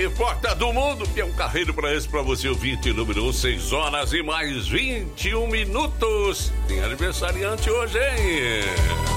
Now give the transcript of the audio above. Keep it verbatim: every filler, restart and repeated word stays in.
repórter do mundo, que é um carreiro para esse, para você ouvinte, número seis horas e mais vinte e um minutos. Tem aniversariante hoje, hein?